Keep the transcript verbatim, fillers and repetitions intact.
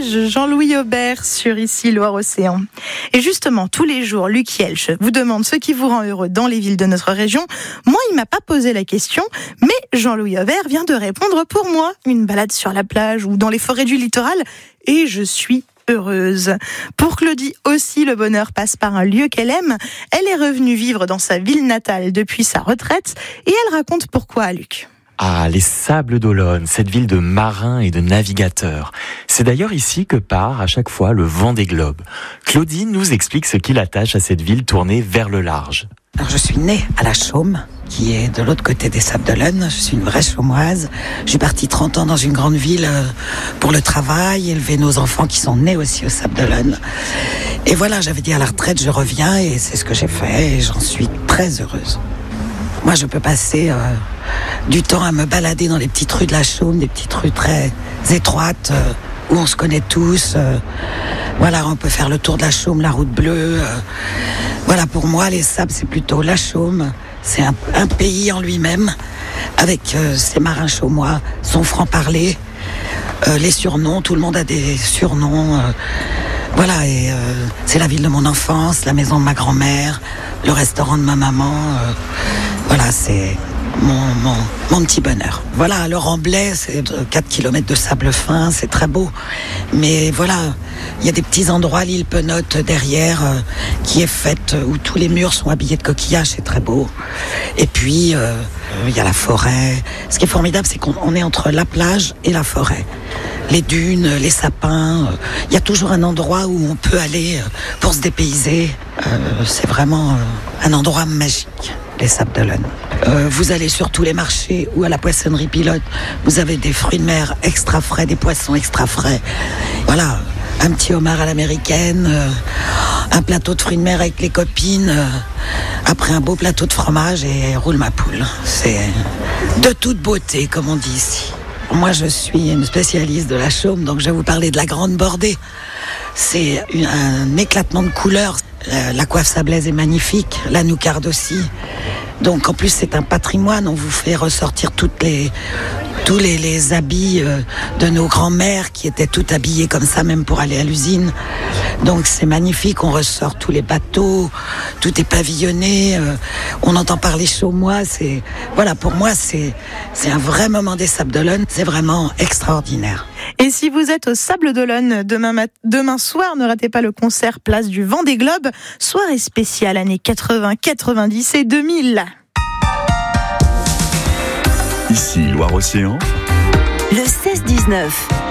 plage, Jean-Louis Aubert sur Ici Loire-Océan. Et justement, tous les jours, Luc Yelch vous demande ce qui vous rend heureux dans les villes de notre région. Moi, il m'a pas posé la question, mais Jean-Louis Aubert vient de répondre pour moi. Une balade sur la plage ou dans les forêts du littoral, et je suis heureuse. Pour Claudie aussi, le bonheur passe par un lieu qu'elle aime. Elle est revenue vivre dans sa ville natale depuis sa retraite et elle raconte pourquoi à Luc. Ah, les Sables d'Olonne, cette ville de marins et de navigateurs. C'est d'ailleurs ici que part à chaque fois le Vendée Globe. Claudie nous explique ce qui l'attache à cette ville tournée vers le large. Alors, je suis née à la Chaume, qui est de l'autre côté des Sables d'Olonne. Je suis une vraie chaumoise. Je suis partie trente ans dans une grande ville pour le travail, élever nos enfants qui sont nés aussi aux Sables d'Olonne. Et voilà, j'avais dit à la retraite, je reviens et c'est ce que j'ai fait et j'en suis très heureuse. Moi, je peux passer euh, du temps à me balader dans les petites rues de la Chaume, des petites rues très étroites euh, où on se connaît tous. Euh, voilà, on peut faire le tour de la Chaume, la route bleue. Euh, voilà, pour moi, les Sables, c'est plutôt la Chaume. C'est un, un pays en lui-même, avec euh, ses marins chaumois, son franc-parler, euh, les surnoms. Tout le monde a des surnoms. Euh, voilà, et euh, c'est la ville de mon enfance, la maison de ma grand-mère, le restaurant de ma maman. Euh, voilà, c'est mon, mon, mon petit bonheur. Voilà, le Remblai, c'est quatre kilomètres de sable fin, c'est très beau. Mais voilà, il y a des petits endroits, l'île Penote derrière, euh, qui est faite, où tous les murs sont habillés de coquillages, c'est très beau. Et puis, il euh, euh, y a la forêt. Ce qui est formidable, c'est qu'on on est entre la plage et la forêt. Les dunes, les sapins, il euh, y a toujours un endroit où on peut aller euh, pour se dépayser. Euh, c'est vraiment euh, un endroit magique, les Sables d'Olonne. Euh, vous allez sur tous les marchés ou à la poissonnerie Pilote, vous avez des fruits de mer extra frais, des poissons extra frais. Voilà, un petit homard à l'américaine, euh, un plateau de fruits de mer avec les copines, euh, après un beau plateau de fromage et roule ma poule. C'est de toute beauté, comme on dit ici. Moi, je suis une spécialiste de la Chaume, donc je vais vous parler de la Grande Bordée. C'est un éclatement de couleurs. La coiffe sablaise est magnifique, la noucarde aussi. Donc en plus, c'est un patrimoine. On vous fait ressortir toutes les, tous les, les habits de nos grands-mères qui étaient toutes habillées comme ça, même pour aller à l'usine. Donc c'est magnifique. On ressort tous les bateaux, tout est pavillonné. On entend parler chaumois. C'est, voilà, pour moi, c'est, c'est un vrai moment des Sables d'Olonne. C'est vraiment extraordinaire. Et si vous êtes au Sables d'Olonne demain, mat- demain soir, ne ratez pas le concert Place du Vendée Globe, soirée spéciale années quatre-vingts, quatre-vingt-dix et deux mille. Ici Loire-Océan, le seize dix-neuf.